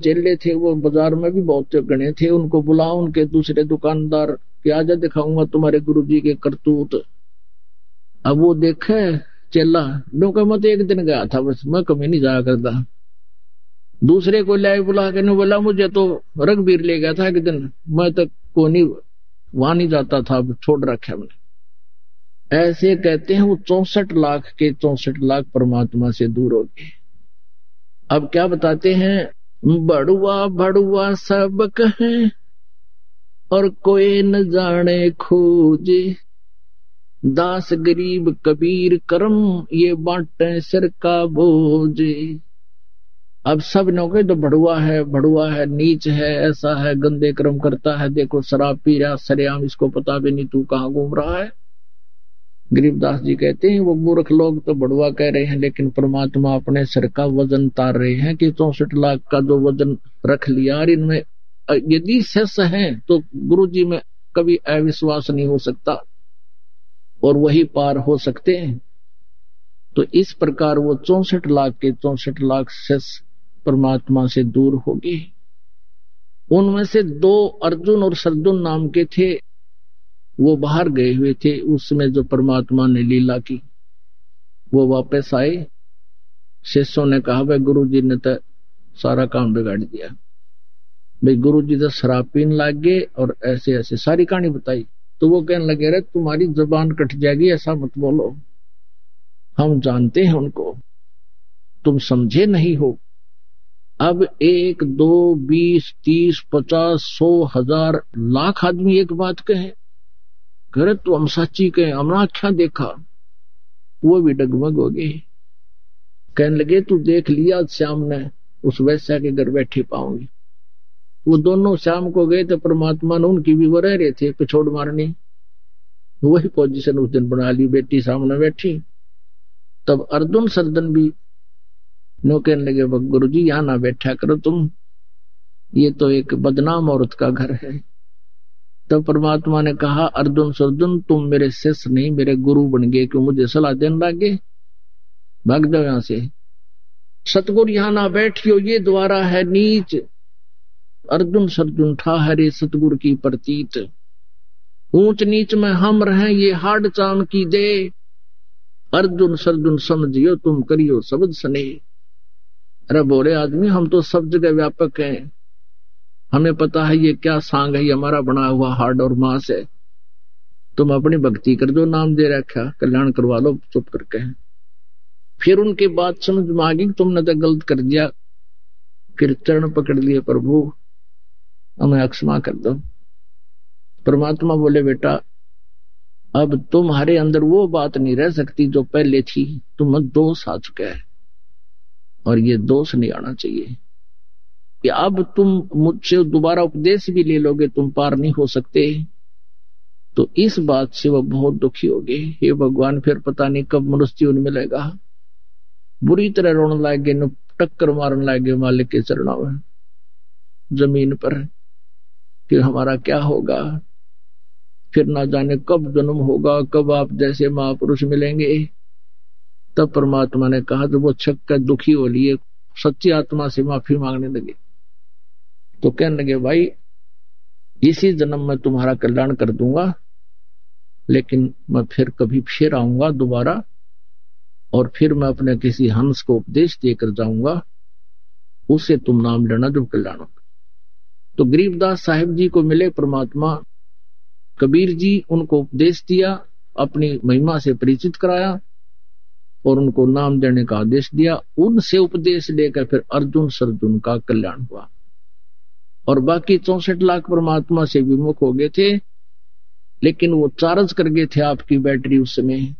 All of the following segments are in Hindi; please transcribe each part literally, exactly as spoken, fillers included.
चेले थे वो बाजार में भी बहुत गणे थे, उनको बुलाओ, उनके दूसरे दुकानदार कि आजा दिखाऊंगा तुम्हारे गुरुजी के करतूत। अब वो देखे चेला, क्योंकि मैं तो एक दिन गया था बस, मैं कभी नहीं जाया करता। दूसरे को लाए बुला के नहीं, बोला मुझे तो रघबीर ले गया था एक दिन, मैं तो को नहीं वहां नहीं जाता था, अब छोड़ रखा मैंने। ऐसे कहते हैं वो चौसठ लाख के चौसठ लाख परमात्मा से दूर हो गए। अब क्या बताते हैं, बड़ुआ बड़ुआ सब कहे और कोई न जाने खोजे, दास गरीब कबीर करम ये बांटे सिर का बोझे। अब सब ने तो बड़ुआ है, बड़ुआ है, नीच है, ऐसा है, गंदे कर्म करता है, देखो शराब पी रहा सरेआम, इसको पता भी नहीं तू कहाँ घूम रहा है। गरीबदास जी कहते हैं वो मूर्ख लोग तो बड़ुआ कह रहे हैं, लेकिन परमात्मा अपने सिर का वजन तार रहे हैं कि चौसठ लाख का जो वजन रख लिया, और इनमें यदि शेष है तो गुरु जी में कभी अविश्वास नहीं हो सकता और वही पार हो सकते हैं। तो इस प्रकार वो चौसठ लाख के चौसठ लाख शेष परमात्मा से दूर हो गए। उनमें से दो अर्जुन और सरजुन नाम के थे, वो बाहर गए हुए थे, उसमें जो परमात्मा ने लीला की वो वापस आए। शिष्यों ने कहा भाई गुरु जी ने तो सारा काम बिगाड़ दिया, भाई गुरु जी तो शराब पीने लग गए और ऐसे ऐसे सारी कहानी बताई। तो वो कहने लगे रे तुम्हारी जबान कट जाएगी, ऐसा मत बोलो, हम जानते हैं उनको, तुम समझे नहीं हो। अब एक दो बीस तीस पचास सौ हजार लाख आदमी एक बात कहे, करे तो हम सच्ची कहे, हमने अच्छा देखा, वो भी डगमग हो गए। कहने लगे तू देख लिया श्याम ने उस वैश्या के घर बैठी पाऊंगी। वो दोनों शाम को गए तो परमात्मा ने उनकी भी वो रह रहे थे पिछोड़ मारनी, वही पोजीशन उस दिन बना ली, बेटी सामने बैठी। तब अर्जुन सरदन भी नो कहने लगे गुरु जी यहाँ ना बैठा करो तुम, ये तो एक बदनाम औरत का घर है। तब परमात्मा ने कहा अर्जुन सरदन तुम मेरे शिष्य नहीं मेरे गुरु बन गए, क्यों मुझे सलाह देने लगे, भाग जाओ यहाँ से। सतगुरु यहाँ ना बैठियो, ये द्वारा है नीच, अर्जुन सरजुन ठाहरे सतगुरु की प्रतीत, ऊंच नीच में हम रहे ये हाड चाम की दे, अर्जुन सरजुन समझियो तुम करियो शब्द सने। अरे बोले आदमी हम तो सब जगह व्यापक हैं, हमें पता है ये क्या सांग है, ये हमारा बना हुआ हाड और मांस है, तुम अपनी भक्ति कर दो, नाम दे रखा कल्याण करवा लो चुप करके। फिर उनके बात समझ में आ गई तुमने तो गलत कर दिया, फिर चरण पकड़ लिए प्रभु हमें अक्षमा कर दो। परमात्मा बोले बेटा अब तुम्हारे अंदर वो बात नहीं रह सकती जो पहले थी, तुम दोष आ चुका है और ये दोष नहीं आना चाहिए कि अब तुम मुझसे दोबारा उपदेश भी ले लोगे तुम पार नहीं हो सकते। तो इस बात से वो बहुत दुखी हो गए, हे भगवान फिर पता नहीं कब मनुष्य जीवन मिलेगा। बुरी तरह रोने लगे, न टक्कर मारने लगे मालिक के चरणों में जमीन पर कि हमारा क्या होगा, फिर ना जाने कब जन्म होगा, कब आप जैसे महापुरुष मिलेंगे। तब परमात्मा ने कहा जब वो छक्का दुखी हो लिए सच्ची आत्मा से माफी मांगने लगे तो कहने लगे भाई इसी जन्म में तुम्हारा कल्याण कर दूंगा, लेकिन मैं फिर कभी फिर आऊंगा दोबारा और फिर मैं अपने किसी हंस को उपदेश देकर जाऊंगा, उसे तुम नाम लेना जब कल्याण होगा। तो गरीबदास साहिब जी को मिले परमात्मा, कबीर जी उनको उपदेश दिया, अपनी महिमा से परिचित कराया और उनको नाम देने का आदेश दिया। उनसे उपदेश लेकर फिर अर्जुन सरजुन का कल्याण हुआ और बाकी चौसठ लाख परमात्मा से विमुख हो गए थे, लेकिन वो चार्ज कर गए थे आपकी बैटरी उस समय,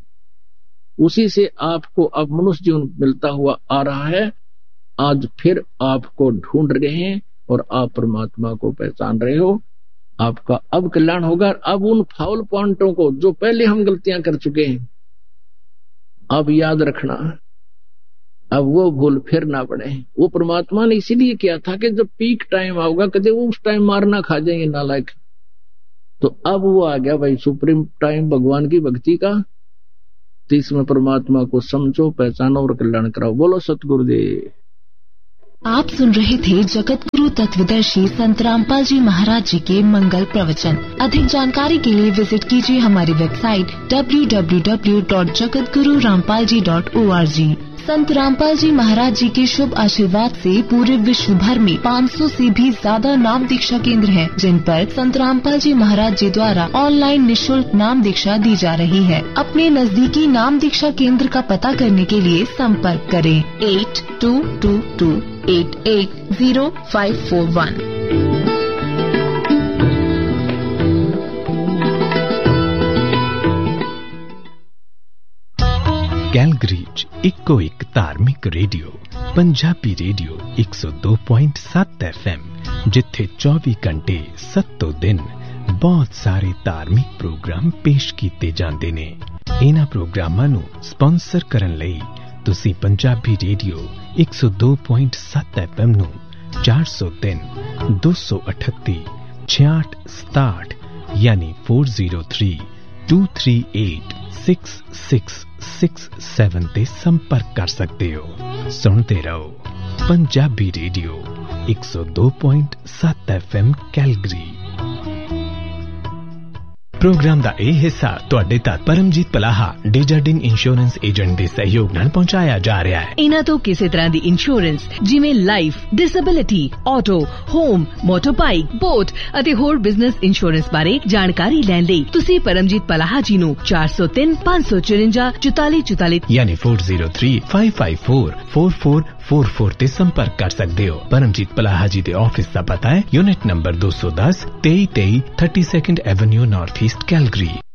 उसी से आपको अब मनुष्य जीवन मिलता हुआ आ रहा है। आज फिर आपको ढूंढ रहे हैं और आप परमात्मा को पहचान रहे हो, आपका अब कल्याण होगा। अब उन फाउल पॉइंटों को जो पहले हम गलतियां कर चुके हैं अब याद रखना, अब वो भूल फिर ना पड़े। वो परमात्मा ने इसीलिए किया था कि जब पीक टाइम आऊगा कदे वो उस टाइम मारना खा जाएंगे नालायक। तो अब वो आ गया भाई सुप्रीम टाइम भगवान की भक्ति का, तो इसमें परमात्मा को समझो, पहचानो और कल्याण कराओ। बोलो सतगुरुदेव। आप सुन रहे थे जगत गुरु तत्वदर्शी संत रामपाल जी महाराज जी के मंगल प्रवचन। अधिक जानकारी के लिए विजिट कीजिए हमारी website W W W dot Jagat Guru Rampal ji dot O R G. संत रामपाल जी महाराज जी के शुभ आशीर्वाद से पूरे विश्व भर में पाँच सौ से भी ज्यादा नाम दीक्षा केंद्र हैं, जिन पर संत रामपाल जी महाराज जी द्वारा ऑनलाइन निशुल्क नाम दीक्षा दी जा रही है। अपने नजदीकी नाम दीक्षा केंद्र का पता करने के लिए संपर्क करें eight to to to eight eight zero five four one. Calgary 'ਚ ਇੱਕੋ ਇੱਕ ਧਾਰਮਿਕ ਰੇਡੀਓ ਪੰਜਾਬੀ ਰੇਡੀਓ ਇੱਕ ਸੌ ਦੋ ਪੁਆਇੰਟ ਸੱਤ ਐਫ ਐਮ, ਜਿੱਥੇ ਚੌਵੀ ਘੰਟੇ ਸੱਤੋਂ ਦਿਨ ਬਹੁਤ ਸਾਰੇ ਧਾਰਮਿਕ ਪ੍ਰੋਗਰਾਮ ਪੇਸ਼ ਕੀਤੇ ਜਾਂਦੇ ਨੇ। ਇਹਨਾਂ ਪ੍ਰੋਗਰਾਮਾਂ ਨੂੰ ਸਪਾਂਸਰ ਕਰਨ ਲਈ ਤੁਸੀਂ ਪੰਜਾਬੀ ਰੇਡੀਓ ਇੱਕ ਸੌ ਦੋ ਪੁਆਇੰਟ ਸੱਤ ਐਫ ਐਮ ਨੂੰ ਚਾਰ ਸੌ ਤਿੰਨ ਦੋ ਸੌ ਅਠੱਤੀ ਛਿਆਹਠ ਸਤਾਹਠ ਯਾਨੀ ਚਾਰ ਜ਼ੀਰੋ ਤਿੰਨ ਦੋ ਤਿੰਨ ਅੱਠ सिक्स सिक्स सिक्स सेवन ते संपर्क कर सकते हो। सुनते रहो पंजाबी रेडियो एक सौ दो पॉइंट सात एफ एम कैलगरी। प्रोग्राम ਦਾ ਇਹ ਹਿੱਸਾ ਤੁਹਾਡੇ ਤੱਕ ਪਰਮਜੀਤ ਪਲਾਹਾ ਡੇਜਰਡਿੰਗ ਇੰਸ਼ੋਰੈਂਸ ਏਜੰਟ ਦੇ ਸਹਿਯੋਗ ਨਾਲ ਪਹੁੰਚਾਇਆ ਜਾ ਰਿਹਾ ਹੈ। ਇਹਨਾਂ ਤੋਂ ਕਿਸੇ ਤਰ੍ਹਾਂ ਦੀ ਇੰਸ਼ੋਰੈਂਸ ਜਿਵੇਂ life, disability, auto, home, ਮੋਟਰਬਾਈਕ, boat ਅਤੇ ਹੋਰ ਬਿਜ਼ਨਸ ਇੰਸ਼ੋਰੈਂਸ ਬਾਰੇ ਜਾਣਕਾਰੀ ਲੈਣ ਲਈ ਤੁਸੀਂ ਪਰਮਜੀਤ ਪਲਾਹਾ ਜੀ ਨੂੰ ਚਾਰ ਸੌ ਤਿੰਨ ਪੰਜ ਸੌ ਚੁਰੰਜਾ ਚੁਤਾਲੀ ਚੁਤਾਲੀ ਯਾਨੀ ਚਾਰ ਜ਼ੀਰੋ ਤਿੰਨ ਪੰਜ ਪੰਜ ਚਾਰ ਚਾਰ ਚਾਰ ਚਾਰ ਚਾਰ ਤੇ ਸੰਪਰਕ ਕਰ ਸਕਦੇ ਹੋ। ਪਰਮਜੀਤ ਪਲਾਹਾ ਜੀ ਦੇ ਆਫਿਸ ਦਾ ਪਤਾ ਹੈ ਯੂਨਿਟ ਨੰਬਰ ਦੋ ਸੌ ਦਸ ਤੇਈ ਤੇਈ thirty second avenue north East Calgary.